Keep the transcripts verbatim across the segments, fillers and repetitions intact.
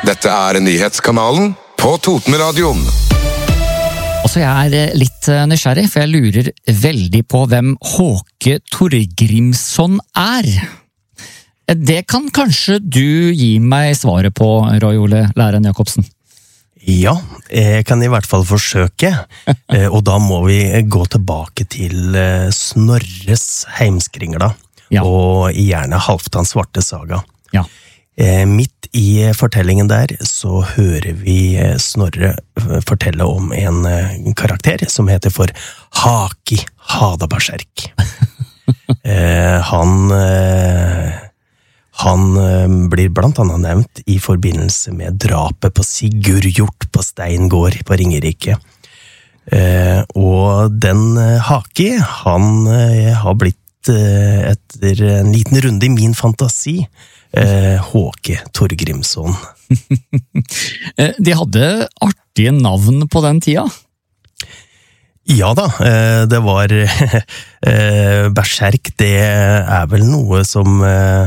Dette er nyhetskanalen på Totenradioen. Altså, jeg er litt nysgjerrig, for jeg lurer veldig på hvem Håke Torgrimsson er. Det kan kanskje du gi meg svaret på, Roy Ole Læren Jacobsen? Ja, jeg kan i hvert fall forsøke, og da må vi gå tilbake til Snorres heimskringla, ja. Og gjerne Halvdan Svarte saga. Ja. Midt i fortellingen der så hører vi Snorre fortelle om en karakter som heter for Haki Hadaberserk. Han... Han blir blant annet nevnt i forbindelse med drapet på Sigurjort på Steingård på Ringerike. Og den Haki, han har blitt etter en liten runde i min fantasi, Håke Torgrimsson. De hadde artige navn på den tida. Ja da, det var Berserk, det er vel noe som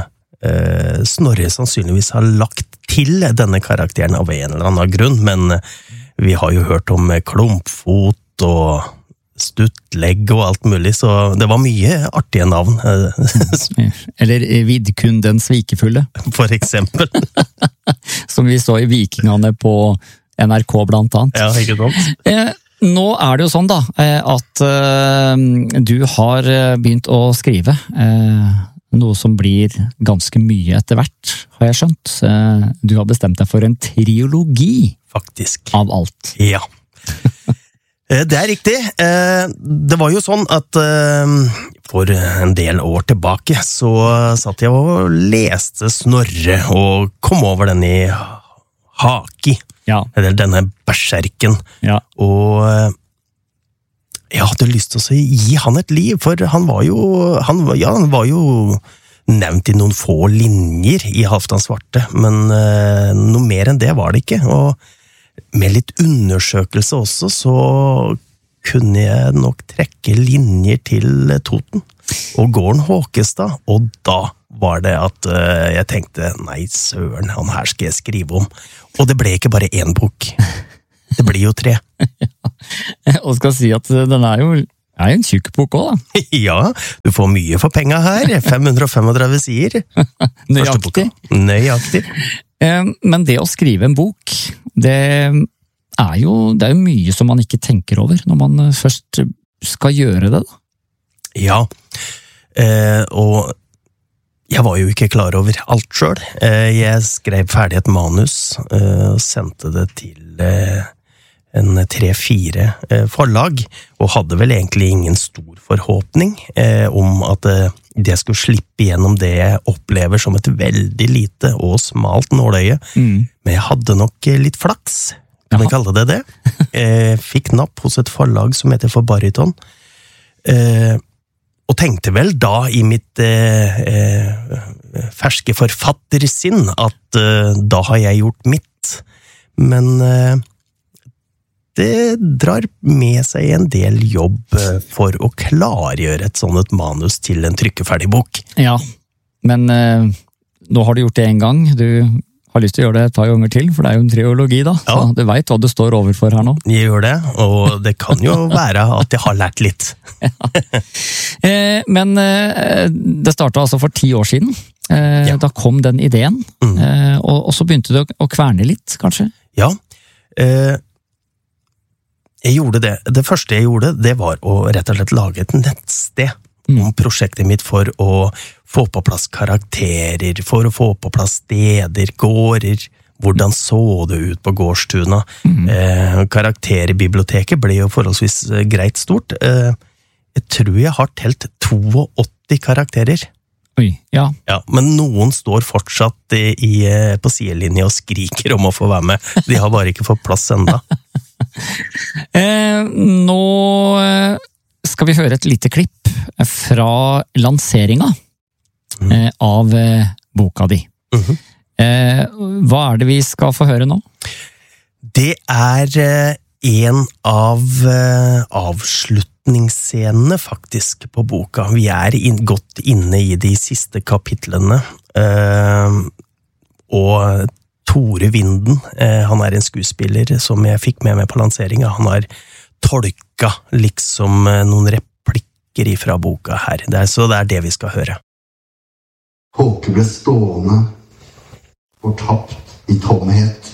Snorre sannsynligvis har lagt til denne karakteren av en eller annen grunn, men vi har jo hørt om klumpfot og stuttlegg og alt mulig, så det var mye artige navn. Eller Vidkun den svikefulle. For eksempel. Som vi så i Vikingene på N R K blant annet. Ja, ikke sant? Nå er det jo sånn da, at du har begynt å skrive noe som blir ganske mye etter hvert, har jeg skjønt. Du har bestemt deg for en triologi. Faktisk. Av alt. Ja. Det er riktig. Det var jo sånn at for en del år tilbake så satt jeg og leste Snorre og kom over den i Haki. Ja. Eller denne berserken. Ja. Og jeg hadde lyst til å gi han et liv, for han var jo, han, ja, han var jo nevnt i noen få linjer i Halvdan Svarte, men eh, noe mer enn det var det ikke, og med litt undersøkelse også, så kunne jeg nok trekke linjer til Toten, og gården Håkestad, og da var det at eh, jeg tenkte, nei søren, han her skal jeg skrive om, og det ble ikke bare én bok. Det blir jo tre. Og skal si at den er jo, er jo en tjukk bok også, da. Ja, du får mye for penga her. fem hundre og femogtredive sider. Nøyaktig. Nøyaktig. Men det å skrive en bok, det er jo, det er jo mye som man ikke tenker over når man først skal gjøre det, da. Ja, og jeg var jo ikke klar over alt selv. Jeg skrev ferdig et manus og sendte det til en tre-fire forlag, og hadde vel egentlig ingen stor forhåpning om at det skulle slippe gjennom det jeg opplever som et veldig lite og smalt nåløye. Mm. Men jeg hadde nok litt flaks, kan vi kalle det det. Jeg fikk napp hos et forlag som heter For Bariton, og tenkte vel da i mitt eh, eh, ferske forfattersinn at eh, da har jeg gjort mitt. Men eh, det drar med seg en del jobb for å klargjøre et sånt et manus til en trykkeferdig bok. Ja, men eh, nå har du gjort det en gang. Du har lyst til å gjøre det et par ganger til, for det er jo en triologi da. Ja. Så du vet hva du står overfor her nå. Jeg gjør det, og det kan jo være at jeg har lært litt. Ja. Eh, men eh, det startet altså for ti år siden. Eh, ja. Da kom den ideen, mm. eh, og, og så begynte du å, å kverne litt, kanskje? Ja, eh, jeg gjorde det. Det første jeg gjorde, det var å rett og slett lage et nettsted mm. om prosjektet mitt for å få på plass karakterer, for å få på plass steder, gårder, hvordan så det ut på gårdstuna. Mm. Eh, karakterbiblioteket ble jo forholdsvis greit stort. Eh, jeg tror jeg har telt åttito karakterer. Oi, ja. Ja, men noen står fortsatt i, i, på sidelinje og skriker om å få være med. De har bare ikke fått plass enda. eh, nå skal vi høre et lite klipp fra lanseringa mm. eh, av eh, boka di. Mm-hmm. eh, hva er det vi skal få høre nå? Det er eh, en av eh, avslutningsscenene faktisk på boka. Vi er inn, godt inne i de siste kapitlene, eh, og Tore Vinden. Eh, han er en skuespiller som jeg fikk med meg på lanseringen. Han har tolka liksom eh, noen replikker ifra boka her. Det er, så det er det vi skal høre. Håke ble stående, fortapt i tomhet.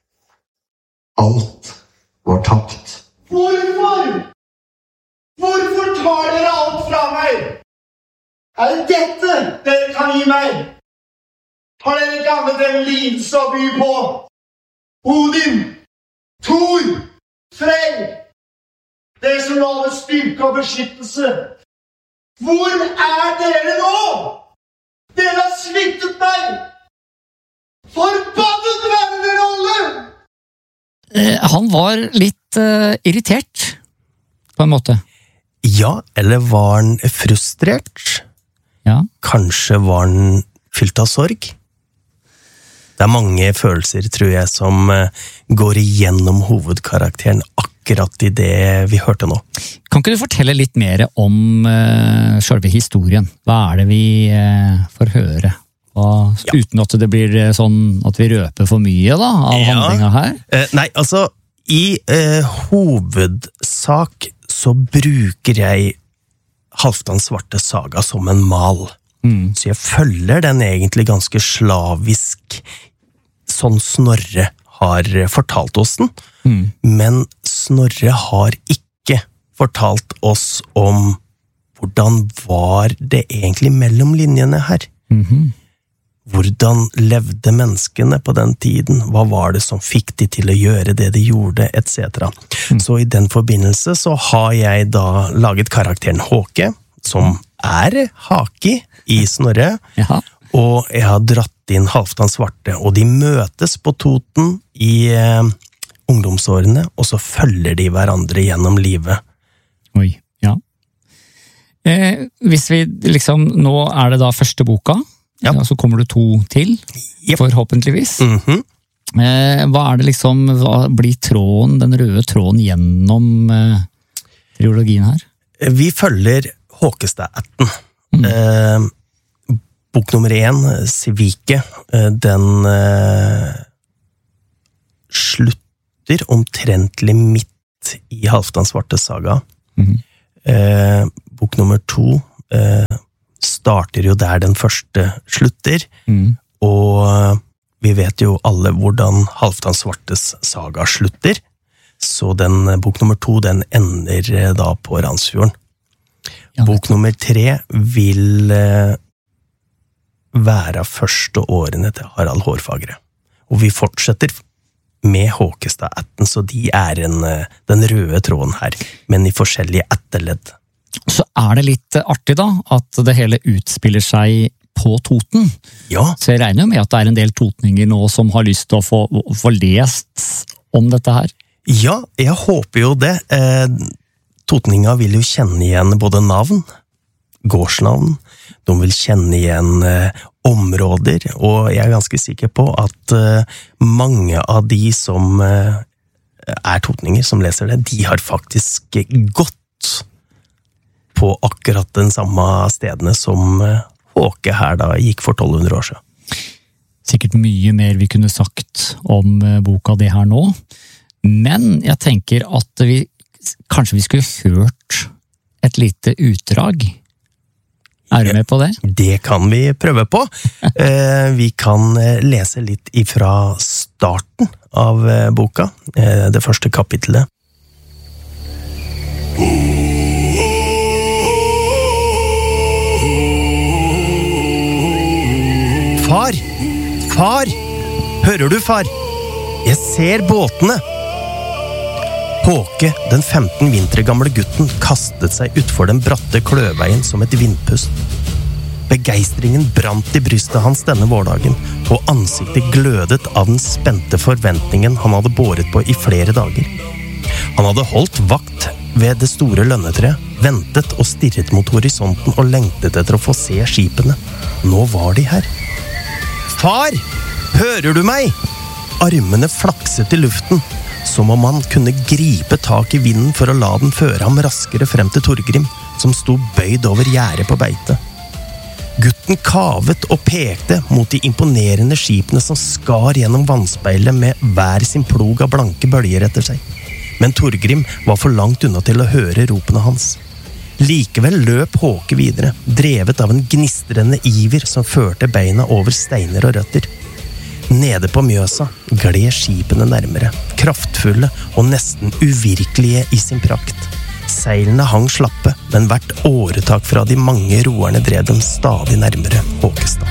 Alt var tapt. Hvorfor? Hvorfor tar dere alt fra meg? Er det dette dere kan gi meg? Har dere ikke annet enn lidelse å by på? Odin, Thor, Frey, dere som lover styrke og beskyttelse. Hvor er dere nå? Dere har sviktet meg! Forbannet være dere alle! Eh, han var litt eh, irritert, på en måte. Ja, eller var han frustrert? Ja. Kanskje var han fylt av sorg? Det er mange følelser, tror jeg, som går igjennom hovedkarakteren akkurat i det vi hørte nå. Kan ikke du fortelle litt mer om uh, selve historien? Hva er det vi uh, får høre? Og, ja. Uten at det blir sånn at vi røper for mye da, av ja. handlinga her? Uh, nei, altså, i uh, hovedsak så bruker jeg Halvdan Svarte saga som en mal. Mm. Så jeg følger den egentlig ganske slavisk, sånn Snorre har fortalt oss den. Mm. Men Snorre har ikke fortalt oss om hvordan var det egentlig mellom linjene her. Mm-hmm. Hvordan levde menneskene på den tiden? Hva var det som fikk de til å gjøre det de gjorde, et cetera. Mm. Så i den forbindelse så har jeg da laget karakteren Håke, som er Haki i Snorre, Jaha. Og jeg har dratt inn Halvdan Svarte, og de møtes på Toten i eh, ungdomsårene, og så følger de hverandre gjennom livet. Oi, ja. Eh, hvis vi liksom, nå er det da første boka, ja. Ja, så kommer det to til, yep. forhåpentligvis. Mm-hmm. eh, hva er det liksom, hva blir tråden, den røde tråden gjennom eh, triologien her? Vi følger Håkestad-ætten. Mm. Eh, bok nummer én, Svike, eh, den eh, slutter omtrentlig midt i Halvdan Svartes saga. Mm. Eh, bok nummer to eh, starter jo der den første slutter, mm. og vi vet jo alle hvordan Halvdan Svartes saga slutter, så den bok nummer to, den ender da på Randsfjorden. Ja, bok nummer tre vil eh, være første årene til Harald Hårfagre. Og vi fortsetter med Håkestad-ætten, så de er en, den røde tråden her, men i forskjellige ætteledd. Så er det litt artig da, at det hele utspiller seg på Toten. Ja. Så jeg regner jo med at det er en del totninger nå som har lyst til å få, å få lest om dette her. Ja, jeg håper jo det. Eh, Totninga vil jo kjenne igjen både navn, gårdsnavn, de vil kjenne igjen eh, områder, og jeg er ganske sikker på at eh, mange av de som eh, er totninger, som leser det, de har faktisk gått på akkurat den samme stedene som eh, Håke her da gikk for tolv hundre år siden. Sikkert mye mer vi kunne sagt om eh, boka det her nå, men jeg tenker at vi kanskje vi skulle hørt et lite utdrag. Er du med på det? Det kan vi prøve på. Vi kan lese litt ifra starten av boka, det første kapitlet. Far! Far! Hører du, far? Jeg ser båtene! Håke, den femten vintre gamle gutten, kastet seg utfor den bratte kløveien som et vindpust. Begeistringen brant i brystet hans denne vårdagen, og ansiktet glødet av den spente forventningen han hadde båret på i flere dager. Han hadde holdt vakt ved det store lønnetreet, ventet og stirret mot horisonten og lengtet etter å få se skipene. Nå var de her. Far! Hører du meg? Armene flakset i luften, som om han kunne gripe tak i vinden for å la den føre ham raskere frem til Torgrim, som sto bøyd over gjerdet på beite. Gutten kavet og pekte mot de imponerende skipene som skar gjennom vannspeilet med hver sin plog av blanke bølger etter seg. Men Torgrim var for langt unna til å høre ropene hans. Likevel løp Håke videre, drevet av en gnistrende iver som førte beina over steiner og røtter. Nede på Mjøsa gled skipene nærmere, kraftfulle og nesten uvirkelige i sin prakt. Seilene hang slappe, men hvert åretak fra de mange roerne drev dem stadig nærmere Håkestad.